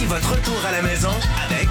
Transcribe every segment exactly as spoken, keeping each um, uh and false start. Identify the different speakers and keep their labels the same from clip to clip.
Speaker 1: votre retour à la maison avec...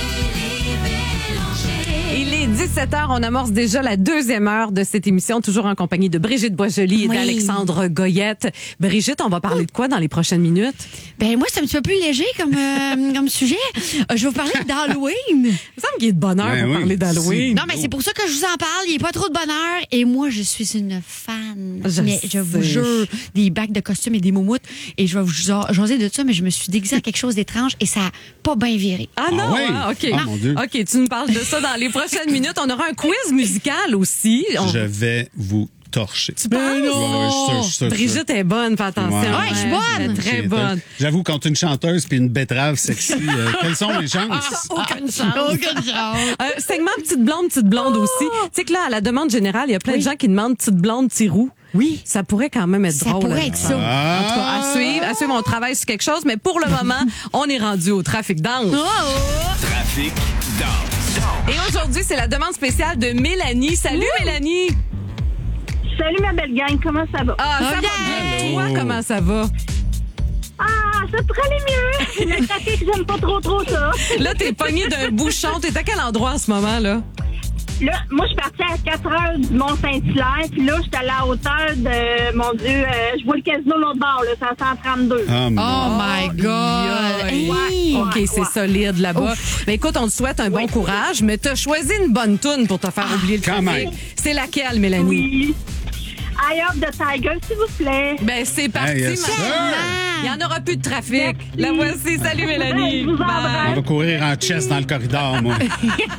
Speaker 2: Il est dix-sept heures, on amorce déjà la deuxième heure de cette émission, toujours en compagnie de Brigitte Boisjoli et
Speaker 3: Oui.
Speaker 2: d'Alexandre Goyette. Brigitte, on va parler de quoi dans les prochaines minutes?
Speaker 3: Ben moi, c'est un petit peu plus léger comme, euh, comme sujet. Euh, je vais vous parler d'Halloween.
Speaker 2: Il me semble qu'il y a de bonheur
Speaker 4: Ben
Speaker 2: pour
Speaker 4: oui.
Speaker 2: parler d'Halloween.
Speaker 3: Non, mais c'est pour ça que je vous en parle. Il n'est pas trop de bonheur. Et moi, je suis une fan.
Speaker 2: Je
Speaker 3: mais je vous
Speaker 2: sais.
Speaker 3: jure, des bacs de costumes et des moumoutes. Et je vais vous ja- jaser de ça, mais je me suis déguisée en quelque chose d'étrange et ça n'a pas bien viré.
Speaker 2: Ah non,
Speaker 4: Ah ouais?
Speaker 2: hein? OK.
Speaker 4: Ah, mon Dieu.
Speaker 2: OK, tu nous parles de ça dans les prochaines minutes. On aura un quiz musical aussi. On...
Speaker 4: Je vais vous torcher.
Speaker 2: Tu penses?
Speaker 4: Ouais, ouais, je suis sûr, je suis sûr, je suis sûr.
Speaker 2: Brigitte est bonne, fais attention.
Speaker 4: Ouais.
Speaker 3: Ouais, je suis bonne.
Speaker 2: Elle est Très
Speaker 4: J'ai-
Speaker 2: bonne.
Speaker 4: J'avoue, contre une chanteuse puis une betterave sexy, euh, quelles sont les chances?
Speaker 2: Aucune chance.
Speaker 3: Aucune chance.
Speaker 2: Euh, segment petite blonde, petite blonde aussi. Tu sais que là, à la demande générale, il y a plein de gens qui demandent petite blonde, petit roux.
Speaker 3: Oui.
Speaker 2: Ça pourrait quand même être
Speaker 3: Ça
Speaker 2: drôle.
Speaker 3: pourrait
Speaker 2: hein.
Speaker 3: être ça.
Speaker 2: En tout cas, à
Speaker 4: Ah!
Speaker 2: suivre, à suivre, on travaille sur quelque chose, mais pour le moment, on est rendu au trafic danse.
Speaker 1: Trafic Danse.
Speaker 2: Et aujourd'hui, c'est la demande spéciale de Mélanie. Salut Mélanie!
Speaker 5: Salut ma belle gang, comment ça va?
Speaker 2: Ah, ça
Speaker 3: Ok.
Speaker 2: va bien. Toi,
Speaker 4: Allô.
Speaker 2: comment ça va?
Speaker 5: Ah, ça pourrait aller mieux. Le trafic, j'aime pas trop trop ça.
Speaker 2: Là, t'es pogné d'un bouchon. T'es à quel endroit en ce moment, là?
Speaker 5: Là, moi, je suis partie à quatre heures du Mont-Saint-Hilaire, puis là, je suis à la hauteur de, mon Dieu, euh, je vois le casino de l'autre bord, là, c'est à cent trente-deux.
Speaker 4: Ah, mon-
Speaker 3: Oh my God.
Speaker 2: Aïe.
Speaker 3: Hey.
Speaker 2: OK,
Speaker 5: Ouais,
Speaker 2: c'est
Speaker 5: ouais.
Speaker 2: solide là-bas. Mais écoute, on te souhaite un bon courage, mais t'as choisi une bonne toune pour te faire oublier le
Speaker 4: quand
Speaker 2: trafic.
Speaker 4: même.
Speaker 2: C'est laquelle, Mélanie?
Speaker 5: Oui. Eye of the Tiger, s'il vous plaît.
Speaker 2: Ben, c'est parti,
Speaker 4: Hey, yes,
Speaker 2: ma-
Speaker 4: sir.
Speaker 2: Il y en aura plus de trafic. La voici. Salut, Mélanie.
Speaker 5: Je vous
Speaker 2: Bye.
Speaker 5: embrasse.
Speaker 4: On va courir en chest dans le corridor, moi.